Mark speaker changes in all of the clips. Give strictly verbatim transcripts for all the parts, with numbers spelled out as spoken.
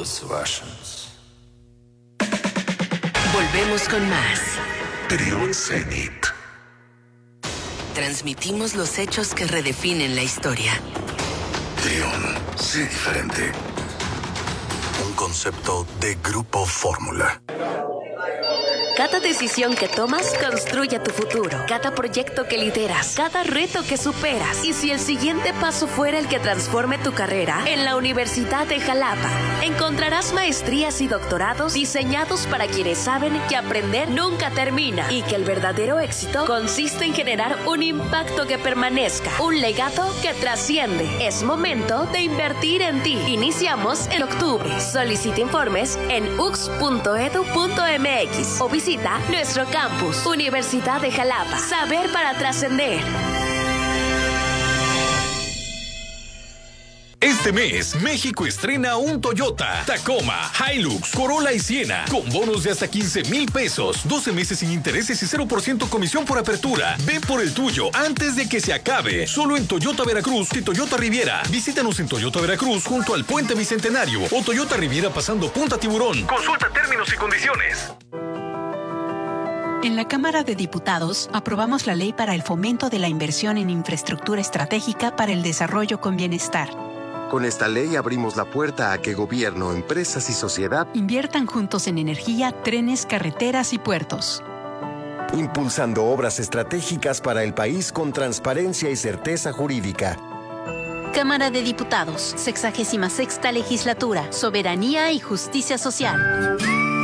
Speaker 1: Russians.
Speaker 2: Volvemos con más.
Speaker 3: Trión Zenit.
Speaker 2: Transmitimos los hechos que redefinen la historia.
Speaker 3: Trión, sé diferente. Un concepto de Grupo Fórmula.
Speaker 4: Cada decisión que tomas construye tu futuro. Cada proyecto que lideras, cada reto que superas. Y si el siguiente paso fuera el que transforme tu carrera, en la Universidad de Jalapa encontrarás maestrías y doctorados diseñados para quienes saben que aprender nunca termina y que el verdadero éxito consiste en generar un impacto que permanezca, un legado que trasciende. Es momento de invertir en ti. Iniciamos en octubre. Solicita informes en u x punto edu punto m x o visita nuestro campus, Universidad de Jalapa. Saber para trascender.
Speaker 5: Este mes, México estrena un Toyota, Tacoma, Hilux, Corolla y Siena, con bonos de hasta quince mil pesos, doce meses sin intereses y cero por ciento comisión por apertura. Ve por el tuyo antes de que se acabe. Solo en Toyota Veracruz y Toyota Riviera. Visítanos en Toyota Veracruz junto al Puente Bicentenario o Toyota Riviera pasando Punta Tiburón. Consulta términos y condiciones.
Speaker 6: En la Cámara de Diputados aprobamos la ley para el fomento de la inversión en infraestructura estratégica para el desarrollo con bienestar.
Speaker 7: Con esta ley abrimos la puerta a que gobierno, empresas y sociedad
Speaker 6: inviertan juntos en energía, trenes, carreteras y puertos.
Speaker 7: Impulsando obras estratégicas para el país con transparencia y certeza jurídica.
Speaker 8: Cámara de Diputados, sexagésima sexta legislatura, soberanía y justicia social.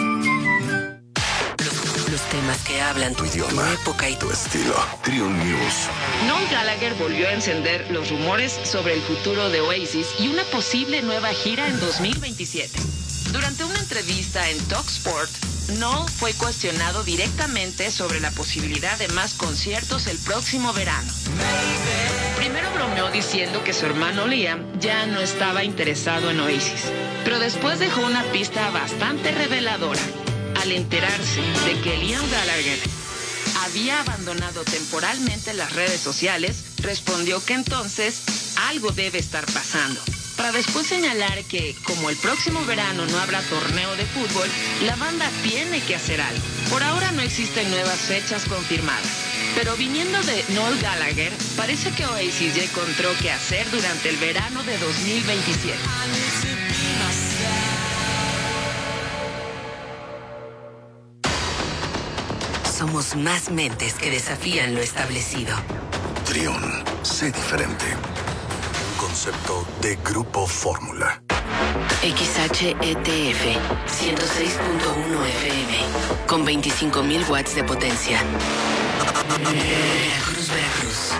Speaker 2: Los temas que hablan tu idioma, tu época y tu
Speaker 3: estilo. Trión News.
Speaker 9: Noel Gallagher volvió a encender los rumores sobre el futuro de Oasis y una posible nueva gira en dos mil veintisiete. Durante una entrevista en TalkSport, Noel fue cuestionado directamente sobre la posibilidad de más conciertos el próximo verano. Primero bromeó diciendo que su hermano Liam ya no estaba interesado en Oasis, pero después dejó una pista bastante reveladora. Al enterarse de que Liam Gallagher había abandonado temporalmente las redes sociales, respondió que entonces algo debe estar pasando, para después señalar que, como el próximo verano no habrá torneo de fútbol, la banda tiene que hacer algo. Por ahora no existen nuevas fechas confirmadas, pero viniendo de Noel Gallagher, parece que Oasis ya encontró qué hacer durante el verano de dos mil veintisiete.
Speaker 2: Somos más mentes que desafían lo establecido.
Speaker 3: Trión, sé diferente. Un concepto de Grupo Fórmula.
Speaker 2: X H E T F ciento seis punto uno F M con veinticinco mil watts de potencia. Veracruz, Veracruz.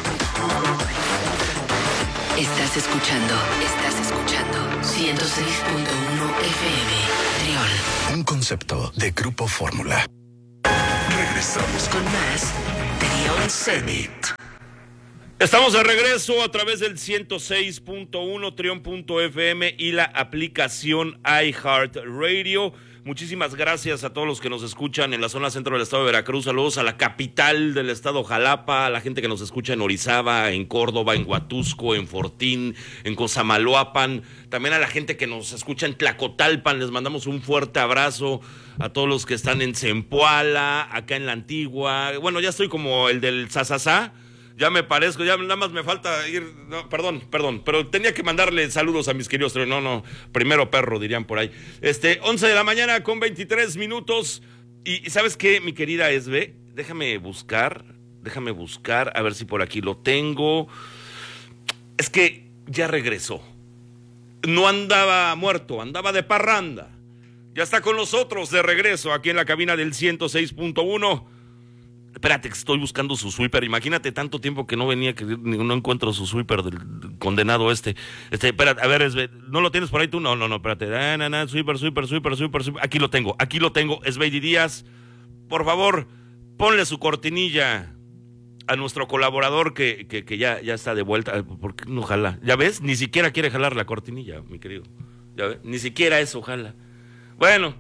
Speaker 2: Estás escuchando, estás escuchando ciento seis punto uno F M. Trión.
Speaker 3: Un concepto de Grupo Fórmula. Regresamos
Speaker 2: con más Trión Zenit.
Speaker 10: Estamos de regreso a través del ciento seis punto uno Trión punto F M y la aplicación iHeartRadio. Muchísimas gracias a todos los que nos escuchan en la zona centro del estado de Veracruz. Saludos a la capital del estado, Jalapa, a la gente que nos escucha en Orizaba, en Córdoba, en Huatusco, en Fortín, en Cosamaloapan. También a la gente que nos escucha en Tlacotalpan. Les mandamos un fuerte abrazo a todos los que están en Zempoala, acá en La Antigua. Bueno, ya estoy como el del Sasasá. Ya me parezco, ya nada más me falta ir, no, perdón, perdón, pero tenía que mandarle saludos a mis queridos, no, no, primero perro, dirían por ahí. Este, once de la mañana con veintitrés minutos, y ¿sabes qué, mi querida Esbe? Déjame buscar, déjame buscar, a ver si por aquí lo tengo. Es que ya regresó, no andaba muerto, andaba de parranda, ya está con nosotros de regreso aquí en la cabina del ciento seis punto uno. Espérate, que estoy buscando su sweeper. Imagínate tanto tiempo que no venía que no encuentro su sweeper del condenado este. Este, espérate, a ver, Esbe, ¿no lo tienes por ahí tú? No, no, no, espérate. Ah, no, no, sweeper, sweeper, sweeper, sweeper, sweeper. Aquí lo tengo, aquí lo tengo. Esbeidi Díaz, por favor, ponle su cortinilla a nuestro colaborador que, que, que ya, ya está de vuelta. ¿Por qué no jala? ¿Ya ves? Ni siquiera quiere jalar la cortinilla, mi querido. ¿Ya ves? Ni siquiera eso jala. Bueno.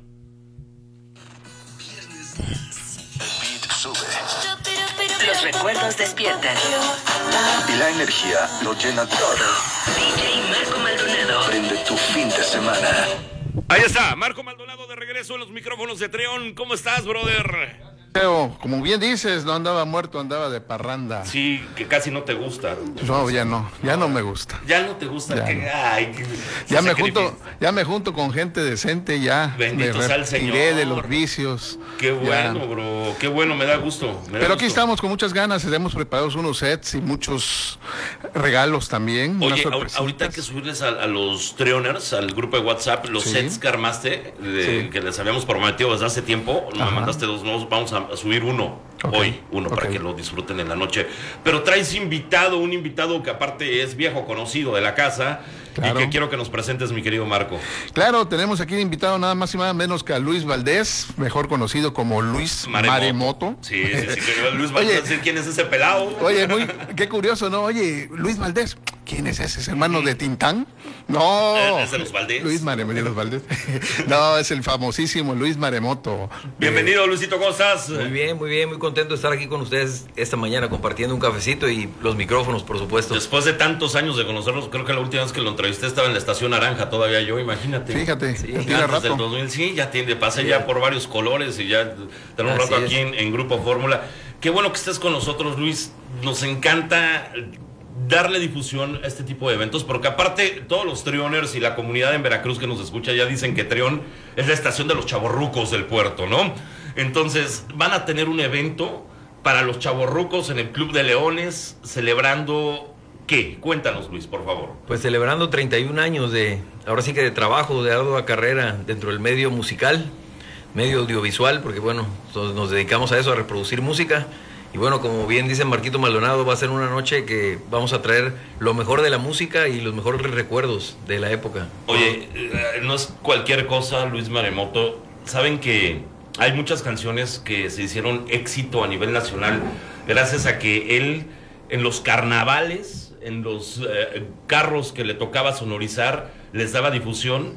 Speaker 2: Los recuerdos despiertan.
Speaker 3: Y la energía lo llena todo.
Speaker 2: D J Marco Maldonado.
Speaker 3: Prende tu fin de semana.
Speaker 10: Ahí está, Marco Maldonado de regreso en los micrófonos de Treón. ¿Cómo estás, brother?
Speaker 1: Como bien dices, no andaba muerto, andaba de parranda.
Speaker 10: Sí, que casi no te gusta.
Speaker 1: No, ya no, ya no me gusta.
Speaker 10: Ya no te gusta.
Speaker 1: Ya,
Speaker 10: que,
Speaker 1: no.
Speaker 10: ay, que,
Speaker 1: ya me junto, ya me junto con gente decente, ya.
Speaker 10: Bendito
Speaker 1: me
Speaker 10: sea el Señor.
Speaker 1: de los vicios.
Speaker 10: Qué bueno,
Speaker 1: ya.
Speaker 10: bro, qué bueno, me da gusto. Me da
Speaker 1: Pero aquí
Speaker 10: gusto.
Speaker 1: estamos con muchas ganas, hemos preparado unos sets y muchos regalos también.
Speaker 10: Oye, ahorita hay que subirles a, a los Treoners, al grupo de WhatsApp, los
Speaker 1: sí.
Speaker 10: sets que armaste, de, sí. que les habíamos prometido desde hace tiempo. Nos Ajá. mandaste dos nuevos, vamos a, a subir uno. Okay. Hoy, uno okay. para que lo disfruten en la noche. Pero traes invitado, un invitado que aparte es viejo conocido de la casa, claro. y que quiero que nos presentes, mi querido Marco.
Speaker 1: Claro, tenemos aquí de invitado nada más y nada menos que a Luis Valdés, mejor conocido como Luis Maremoto. Maremoto.
Speaker 10: Sí, sí, sí, que Luis Valdés, oye, ¿quién es ese pelado?
Speaker 1: Oye, muy, qué curioso, ¿no? Oye, Luis Valdés, ¿quién es ese? ¿Es hermano de Tintán? No.
Speaker 10: ¿Es de los Valdés?
Speaker 1: Luis Maremoto de los Valdés. No, es el famosísimo Luis Maremoto.
Speaker 10: Bienvenido, Luisito, ¿cómo estás?
Speaker 11: Muy bien, muy bien, muy contento de estar aquí con ustedes esta mañana compartiendo un cafecito y los micrófonos, por supuesto.
Speaker 10: Después de tantos años de conocerlos, creo que la última vez que lo entrevisté estaba en la Estación Naranja, todavía yo, imagínate.
Speaker 1: Fíjate,
Speaker 10: sí, antes rato. del dos mil, sí, ya tiene, pasé sí. ya por varios colores y ya tenemos un rato aquí en, en Grupo Fórmula. Qué bueno que estés con nosotros, Luis. Nos encanta darle difusión a este tipo de eventos, porque aparte todos los Treoners y la comunidad en Veracruz que nos escucha ya dicen que Treón es la estación de los chavorrucos del puerto, ¿no? Entonces van a tener un evento para los chavorrucos en el Club de Leones, celebrando ¿qué? Cuéntanos, Luis, por favor.
Speaker 11: Pues celebrando treinta y un años de, ahora sí que de trabajo, de ardua carrera dentro del medio musical, medio audiovisual, porque bueno, nos dedicamos a eso, a reproducir música. Y bueno, como bien dice Marquito Maldonado, va a ser una noche que vamos a traer lo mejor de la música y los mejores recuerdos de la época.
Speaker 10: Oye, no es cualquier cosa, Luis Maremoto. Saben que hay muchas canciones que se hicieron éxito a nivel nacional gracias a que él en los carnavales, en los eh, carros que le tocaba sonorizar, les daba difusión.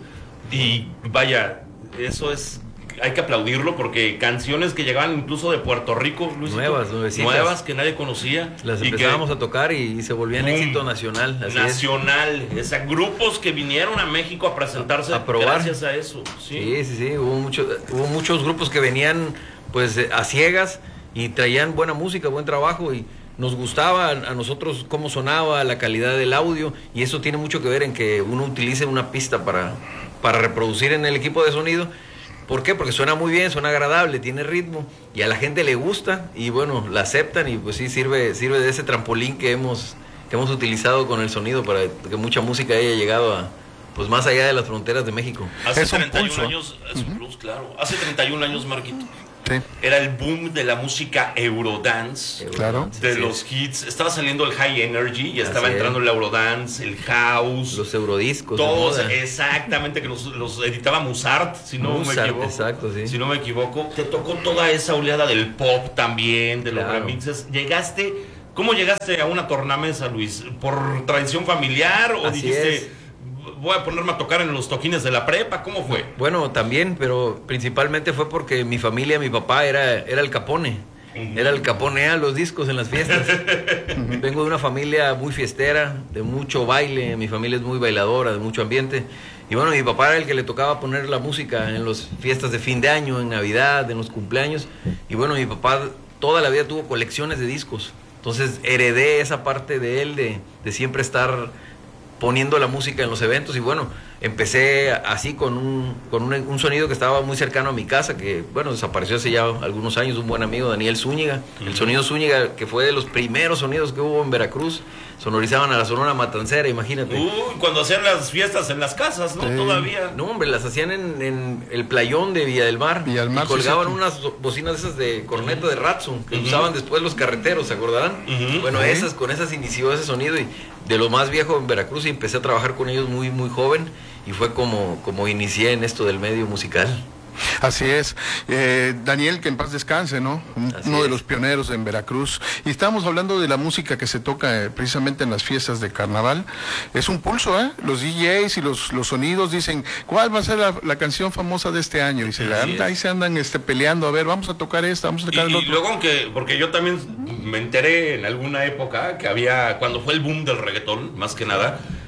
Speaker 10: Y vaya, eso es... hay que aplaudirlo porque canciones que llegaban incluso de Puerto Rico, Luis,
Speaker 11: nuevas, nuevecitas,
Speaker 10: nuevas que nadie conocía,
Speaker 11: las
Speaker 10: y
Speaker 11: empezábamos
Speaker 10: que,
Speaker 11: a tocar y, y se volvían boom, éxito nacional. Así
Speaker 10: nacional, es. O sea, grupos que vinieron a México a presentarse a, a probar. Gracias a eso. Sí,
Speaker 11: sí, sí, sí. Hubo, mucho, hubo muchos grupos que venían pues a ciegas y traían buena música, buen trabajo y nos gustaba a nosotros cómo sonaba, la calidad del audio, y eso tiene mucho que ver en que uno utilice una pista para, para reproducir en el equipo de sonido. ¿Por qué? Porque suena muy bien, suena agradable, tiene ritmo y a la gente le gusta y bueno, la aceptan y pues sí sirve sirve de ese trampolín que hemos que hemos utilizado con el sonido para que mucha música haya llegado a pues más allá de las fronteras de México.
Speaker 10: Hace treinta y un años, es un plus, claro. Hace treinta y un años, Marquito. Sí. Era el boom de la música Eurodance,
Speaker 1: claro,
Speaker 10: de sí, los sí. hits. Estaba saliendo el High Energy y estaba Así entrando es. el Eurodance, el House,
Speaker 11: los Eurodiscos.
Speaker 10: Todos, exactamente, que los, los editaba Mozart, si no Mozart, me equivoco.
Speaker 11: Exacto, sí.
Speaker 10: Si no me equivoco. Te tocó toda esa oleada del pop también, de claro. los remixes. Llegaste, ¿cómo llegaste a una tornamesa, Luis? ¿Por tradición familiar o
Speaker 11: Así
Speaker 10: dijiste...
Speaker 11: es.
Speaker 10: voy a ponerme a tocar en los toquines de la prepa? ¿Cómo fue?
Speaker 11: Bueno, también, pero principalmente fue porque mi familia, mi papá era, era el Capone. Uh-huh. Era el Capone a los discos en las fiestas. Vengo de una familia muy fiestera, de mucho baile. Mi familia es muy bailadora, de mucho ambiente. Y bueno, mi papá era el que le tocaba poner la música en las fiestas de fin de año, en Navidad, en los cumpleaños. Y bueno, mi papá toda la vida tuvo colecciones de discos. Entonces heredé esa parte de él, de, de siempre estar poniendo la música en los eventos. Y bueno, empecé así con un, con un, un sonido que estaba muy cercano a mi casa, que bueno, desapareció hace ya algunos años, un buen amigo, Daniel Zúñiga. Uh-huh. El sonido Zúñiga, que fue de los primeros sonidos que hubo en Veracruz, sonorizaban a la Sonora Matancera, imagínate.
Speaker 10: Uy, uh, cuando hacían las fiestas en las casas, ¿no? Sí. Todavía.
Speaker 11: No, hombre, las hacían en, en el playón de Villa del Mar. Villa del Mar, y colgaban sí, sí. unas bocinas esas de corneta de Ratson, que uh-huh. usaban después los carreteros, ¿se acordarán? Uh-huh. Bueno, uh-huh. esas, con esas inició ese sonido, y de lo más viejo en Veracruz, y empecé a trabajar con ellos muy, muy joven, y fue como, como inicié en esto del medio musical.
Speaker 1: Así es. Eh, Daniel, que en paz descanse, ¿no? Así Uno es. de los pioneros en Veracruz. Y estamos hablando de la música que se toca eh, precisamente en las fiestas de carnaval. Es un pulso, ¿eh? Los D Js y los, los sonidos dicen, ¿cuál va a ser la, la canción famosa de este año? Y se anda, ahí se andan este, peleando, a ver, vamos a tocar esta, vamos a tocar
Speaker 10: y,
Speaker 1: el otro.
Speaker 10: Y luego, aunque, porque yo también me enteré en alguna época que había, cuando fue el boom del reggaetón, más que nada,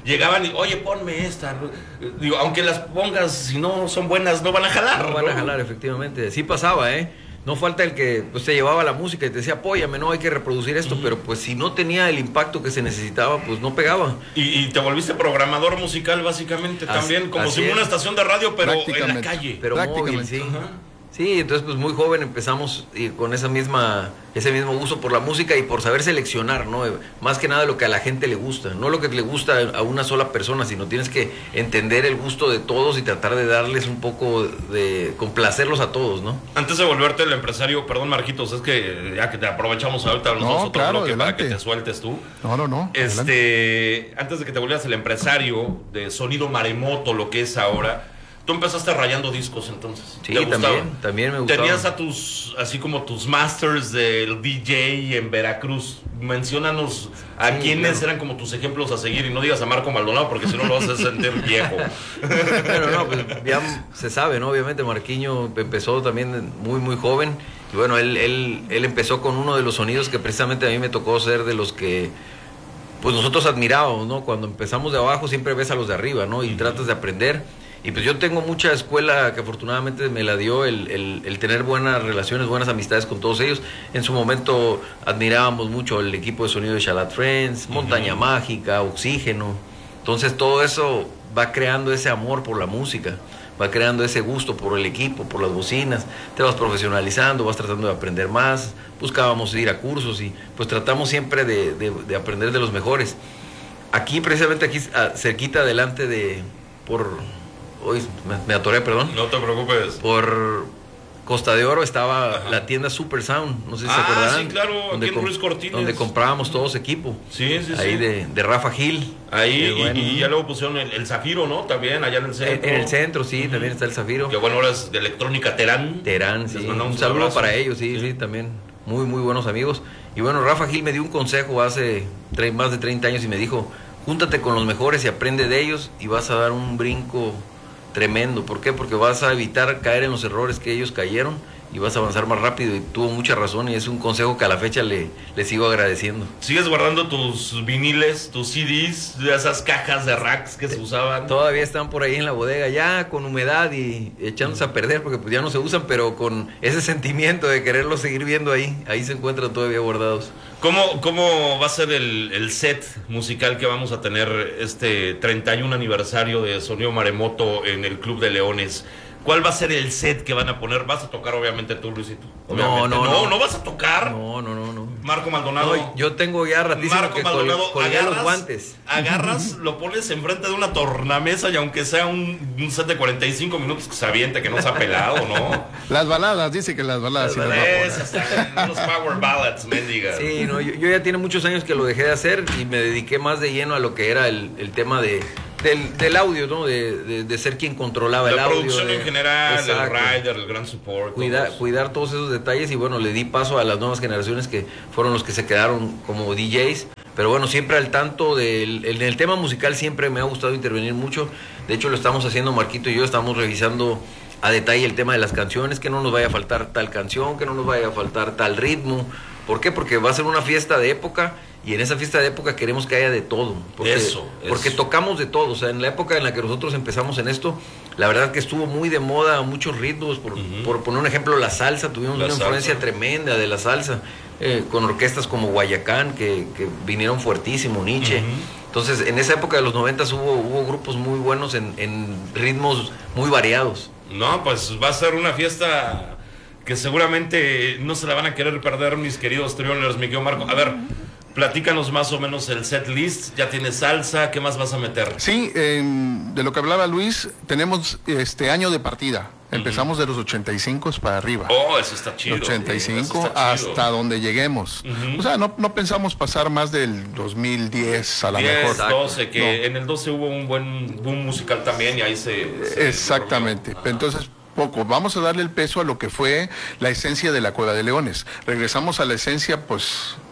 Speaker 10: llegaban y, oye, ponme esta. Digo, aunque las pongas, si no son buenas, no van a jalar.
Speaker 11: No van ¿no? a jalar, efectivamente. Sí pasaba, ¿eh? No falta el que pues, te llevaba la música y te decía, apóyame, no hay que reproducir esto, uh-huh. pero pues si no tenía el impacto que se necesitaba, pues no pegaba.
Speaker 10: Y, y te volviste programador musical, básicamente, as, también, como si fuera una estación de radio, pero en la calle.
Speaker 11: Pero móvil, sí. Uh-huh. Sí, entonces pues muy joven empezamos y con esa misma, ese mismo gusto por la música y por saber seleccionar, ¿no? Más que nada lo que a la gente le gusta, no lo que le gusta a una sola persona, sino tienes que entender el gusto de todos y tratar de darles un poco de complacerlos a todos, ¿no?
Speaker 10: Antes de volverte el empresario, perdón Marquitos, es que ya que te aprovechamos ahorita los
Speaker 1: no,
Speaker 10: dos otro
Speaker 1: claro,
Speaker 10: bloque
Speaker 1: adelante.
Speaker 10: para que te sueltes tú.
Speaker 1: No, no, no.
Speaker 10: Este, adelante. Antes de que te volvieras el empresario de Sonido Maremoto, lo que es ahora. Tú empezaste rayando discos entonces.
Speaker 11: Sí, también, también me gustaba.
Speaker 10: Tenías a tus, así como tus masters del D J en Veracruz. Menciónanos a sí, quiénes claro. eran como tus ejemplos a seguir y no digas a Marco Maldonado porque si no lo vas a sentir viejo.
Speaker 11: Pero no, pues ya se sabe, ¿no? Obviamente Marquiño empezó también muy, muy joven. Y bueno, él, él, él empezó con uno de los sonidos que precisamente a mí me tocó ser de los que pues nosotros admirábamos, ¿no? Cuando empezamos de abajo siempre ves a los de arriba, ¿no? Y uh-huh. tratas de aprender. Y pues yo tengo mucha escuela que afortunadamente me la dio el, el, el tener buenas relaciones, buenas amistades con todos ellos. En su momento admirábamos mucho el equipo de sonido de Shalat Friends, Montaña uh-huh. Mágica, Oxígeno. Entonces todo eso va creando ese amor por la música, va creando ese gusto por el equipo, por las bocinas. Te vas profesionalizando, vas tratando de aprender más. Buscábamos ir a cursos y pues tratamos siempre de, de, de aprender de los mejores. Aquí, precisamente aquí, cerquita delante de... por Uy, me, me atoré, perdón.
Speaker 10: No te preocupes.
Speaker 11: Por Costa de Oro estaba Ajá. la tienda Super Sound, no sé si
Speaker 10: ah,
Speaker 11: se acordarán.
Speaker 10: Sí, claro,
Speaker 11: donde
Speaker 10: aquí en Ruiz Cortines.
Speaker 11: Donde comprábamos todos equipo.
Speaker 10: Sí, sí,
Speaker 11: Ahí
Speaker 10: sí.
Speaker 11: de, de Rafa Gil.
Speaker 10: Ahí, y, bueno. y ya luego pusieron el, el Zafiro, ¿no? También, allá en el centro.
Speaker 11: En, en el centro, sí, uh-huh. también está el Zafiro.
Speaker 10: Que bueno, ahora es de electrónica Terán.
Speaker 11: Terán, sí. Un, un saludo abrazo. Para ellos, sí, sí, sí, también. Muy, muy buenos amigos. Y bueno, Rafa Gil me dio un consejo hace tre- más de treinta años y me dijo, júntate con los mejores y aprende de ellos y vas a dar un brinco tremendo. ¿Por qué? Porque vas a evitar caer en los errores que ellos cayeron y vas a avanzar más rápido, y tuvo mucha razón y es un consejo que a la fecha le, le sigo agradeciendo.
Speaker 10: ¿Sigues guardando tus viniles, tus C Ds, de esas cajas de racks que se usaban?
Speaker 11: Todavía están por ahí en la bodega ya con humedad y echándose a perder porque pues ya no se usan, pero con ese sentimiento de quererlos seguir viendo ahí, ahí se encuentran todavía guardados.
Speaker 10: ¿Cómo, cómo va a ser el, el set musical que vamos a tener este treinta y un aniversario de Sonido Maremoto en el Club de Leones? ¿Cuál va a ser el set que van a poner? ¿Vas a tocar obviamente tú, Luisito?
Speaker 11: No, no, no,
Speaker 10: no. ¿No vas a tocar?
Speaker 11: No, no, no, no.
Speaker 10: Marco Maldonado.
Speaker 11: No, yo tengo ya ratísimo
Speaker 10: Marco
Speaker 11: que
Speaker 10: Maldonado,
Speaker 11: col- colgué
Speaker 10: agarras,
Speaker 11: los guantes.
Speaker 10: Agarras, lo pones enfrente de una tornamesa y aunque sea un, un set de cuarenta y cinco minutos que se aviente, que no se ha pelado, ¿no?
Speaker 1: Las baladas, dice que las baladas.
Speaker 10: Las baladas, sí, unos power ballads, mendiga.
Speaker 11: Sí, no, yo, yo ya tiene muchos años que lo dejé de hacer y me dediqué más de lleno a lo que era el, el tema de... Del, del audio, ¿no? De, de, de ser quien controlaba el
Speaker 10: audio. La producción
Speaker 11: de,
Speaker 10: en general, exacto. El rider, el gran support.
Speaker 11: Cuidar, todos. cuidar todos esos detalles y bueno, le di paso a las nuevas generaciones que fueron los que se quedaron como D Js. Pero bueno, siempre al tanto del en el tema musical siempre me ha gustado intervenir mucho. De hecho, lo estamos haciendo Marquito y yo, estamos revisando a detalle el tema de las canciones, que no nos vaya a faltar tal canción, que no nos vaya a faltar tal ritmo. ¿Por qué? Porque va a ser una fiesta de época y en esa fiesta de época queremos que haya de todo. Porque,
Speaker 10: eso,
Speaker 11: porque
Speaker 10: eso.
Speaker 11: tocamos de todo. O sea, en la época en la que nosotros empezamos en esto, la verdad que estuvo muy de moda muchos ritmos. Por, uh-huh. por poner un ejemplo, la salsa. Tuvimos la una salsa. influencia tremenda de la salsa. Eh, con orquestas como Guayacán, que, que vinieron fuertísimo, Nietzsche. Uh-huh. Entonces, en esa época de los noventas hubo, hubo grupos muy buenos en, en ritmos muy variados.
Speaker 10: No, pues va a ser una fiesta que seguramente no se la van a querer perder mis queridos trioners, mi querido Marco. A ver, platícanos más o menos el set list. ¿Ya tienes salsa? ¿Qué más vas a meter?
Speaker 1: Sí, eh, de lo que hablaba Luis, tenemos este año de partida. Empezamos uh-huh. de los ochenta y cinco para arriba.
Speaker 10: Oh, eso está chido.
Speaker 1: ochenta y cinco sí, está chido. Hasta donde lleguemos. Uh-huh. O sea, no, no pensamos pasar más del dos mil diez a la
Speaker 10: diez,
Speaker 1: mejor.
Speaker 10: doce, que no. En el doce hubo un buen boom musical también y ahí se... se
Speaker 1: Exactamente. Entonces... poco, vamos a darle el peso a lo que fue la esencia de la Cueva de Leones. Regresamos a la esencia, pues,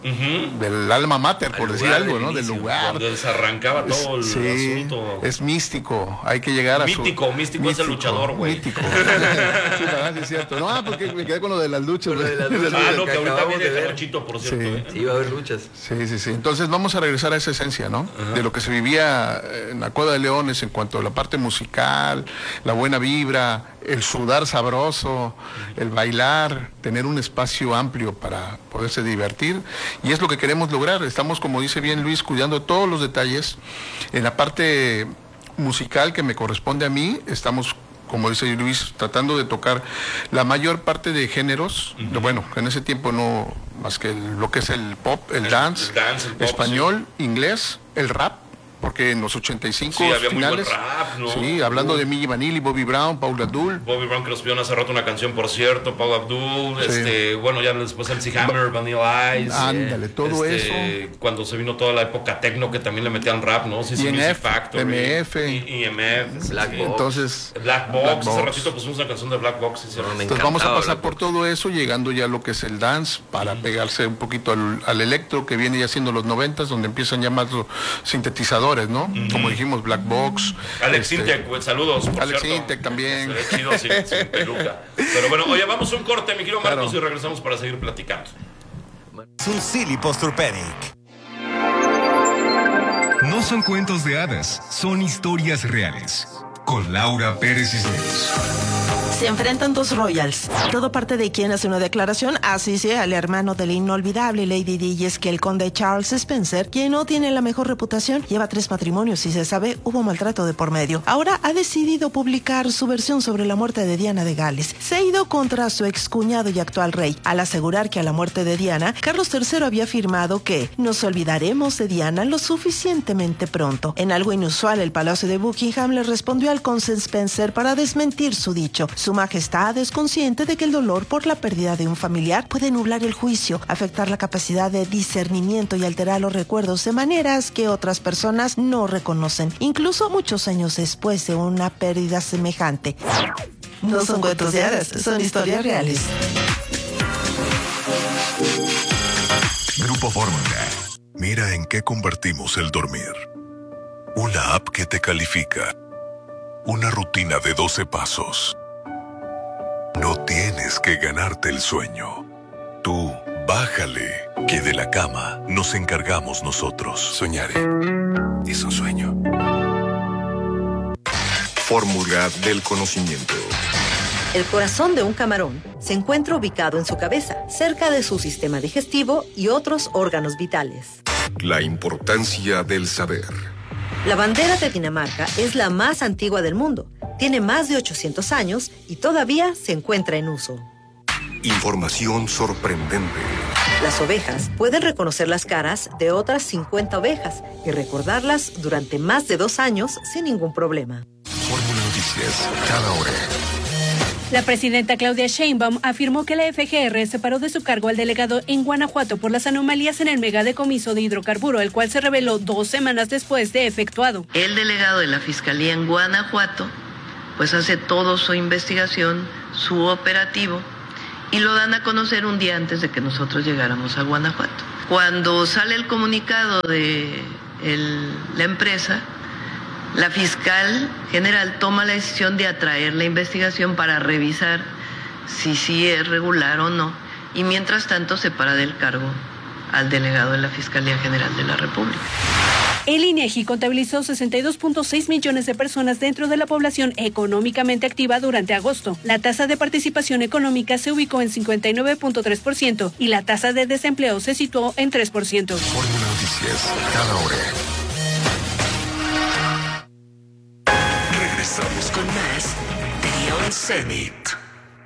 Speaker 10: Uh-huh.
Speaker 1: Del alma mater, por decir algo, ¿no? Del lugar.
Speaker 10: Donde se arrancaba todo el
Speaker 1: sí,
Speaker 10: asunto.
Speaker 1: Es místico, hay que llegar a
Speaker 10: mítico,
Speaker 1: su...
Speaker 10: Místico, místico es el luchador, güey.
Speaker 1: Mítico. Sí, verdad, es cierto. No, porque me quedé con lo de las luchas.
Speaker 11: De las luchas
Speaker 10: ah, no, que, que ahorita viene
Speaker 11: de
Speaker 10: Jarochito, por cierto.
Speaker 1: Sí.
Speaker 10: ¿eh?
Speaker 11: sí, va a haber luchas.
Speaker 1: Sí, sí, sí. Entonces vamos a regresar a esa esencia, ¿no?
Speaker 10: Uh-huh.
Speaker 1: De lo que se vivía en la Cueva de Leones en cuanto a la parte musical, la buena vibra, el sudar sabroso, el bailar, tener un espacio amplio para poderse divertir, y es lo que queremos lograr. Estamos, como dice bien Luis, cuidando todos los detalles. En la parte musical que me corresponde a mí, estamos, como dice Luis, tratando de tocar la mayor parte de géneros. Uh-huh. Bueno, en ese tiempo no más que el, lo que es el pop, el, el dance, el dance el pop, español, sí. Inglés, el rap, porque en los ochenta y cinco
Speaker 10: sí, había
Speaker 1: finales,
Speaker 10: muy buen rap, ¿no?
Speaker 1: Sí, hablando uh. de Milli Vanilli, Bobby Brown, Paula Abdul.
Speaker 10: Bobby Brown, que nos pidió hace rato una canción, por cierto, Paula Abdul, sí. este, bueno, ya después M C Hammer, Vanilla Ice.
Speaker 1: Ándale, todo
Speaker 10: este,
Speaker 1: eso.
Speaker 10: Cuando se vino toda la época techno, que también le metían rap, ¿no? Sí,
Speaker 1: I M F,
Speaker 10: Factory,
Speaker 1: M F.
Speaker 10: I M F,
Speaker 11: Black
Speaker 10: sí.
Speaker 11: Box.
Speaker 1: Entonces,
Speaker 10: Black Box,
Speaker 1: Black
Speaker 10: hace
Speaker 1: Box.
Speaker 10: ratito pusimos una canción de Black Box. Sí,
Speaker 11: no,
Speaker 1: entonces vamos a pasar por todo eso, llegando ya a lo que es el dance, para uh-huh. pegarse un poquito al, al electro, que viene ya siendo los noventas, donde empiezan ya más los sintetizadores, ¿no? Uh-huh. Como dijimos, Black Box.
Speaker 10: Alex este, Intec, pues, saludos. Por
Speaker 1: Alex
Speaker 10: cierto.
Speaker 1: Intec también.
Speaker 10: Se ve chido sin, sin peluca. Pero bueno, oye, vamos a un corte, mi querido Marcos, claro. y regresamos para seguir platicando.
Speaker 3: Es un silly posturpedic.
Speaker 12: No son cuentos de hadas, son historias reales. Con Laura Pérez Cisneros.
Speaker 13: Se enfrentan dos royals. Todo parte de quien hace una declaración, así sea el hermano del inolvidable Lady Di, y es que el conde Charles Spencer, quien no tiene la mejor reputación, lleva tres matrimonios y se sabe hubo maltrato de por medio. Ahora ha decidido publicar su versión sobre la muerte de Diana de Gales. Se ha ido contra su excuñado y actual rey, al asegurar que a la muerte de Diana, Carlos tercero había afirmado que nos olvidaremos de Diana lo suficientemente pronto. En algo inusual, el Palacio de Buckingham le respondió al conde Spencer para desmentir su dicho. Su Majestad es consciente de que el dolor por la pérdida de un familiar puede nublar el juicio, afectar la capacidad de discernimiento y alterar los recuerdos de maneras que otras personas no reconocen, incluso muchos años después de una pérdida semejante. No son cuentos de hadas, son historias reales.
Speaker 3: Grupo Fórmula. Mira en qué convertimos el dormir. Una app que te califica. Una rutina de doce pasos. No tienes que ganarte el sueño. Tú, bájale, que de la cama nos encargamos nosotros. Soñaré. Es un sueño. Fórmula del conocimiento.
Speaker 14: El corazón de un camarón se encuentra ubicado en su cabeza, cerca de su sistema digestivo y otros órganos vitales.
Speaker 3: La importancia del saber.
Speaker 14: La bandera de Dinamarca es la más antigua del mundo. Tiene más de ochocientos años y todavía se encuentra en uso.
Speaker 3: Información sorprendente.
Speaker 14: Las ovejas pueden reconocer las caras de otras cincuenta ovejas y recordarlas durante más de dos años sin ningún problema.
Speaker 3: Fórmula Noticias, cada hora.
Speaker 15: La presidenta Claudia Sheinbaum afirmó que la F G R separó de su cargo al delegado en Guanajuato por las anomalías en el megadecomiso de hidrocarburo, el cual se reveló dos semanas después de efectuado.
Speaker 16: El delegado de la Fiscalía en Guanajuato pues hace toda su investigación, su operativo, y lo dan a conocer un día antes de que nosotros llegáramos a Guanajuato. Cuando sale el comunicado de el, la empresa, la fiscal general toma la decisión de atraer la investigación para revisar si sí es regular o no, y mientras tanto separa del cargo al delegado de la Fiscalía General de la República.
Speaker 15: El INEGI contabilizó sesenta y dos punto seis millones de personas dentro de la población económicamente activa durante agosto. La tasa de participación económica se ubicó en cincuenta y nueve punto tres por ciento y la tasa de desempleo se situó en tres por ciento.
Speaker 3: Fórmula Noticias, cada hora.
Speaker 2: Regresamos con más de León Semi.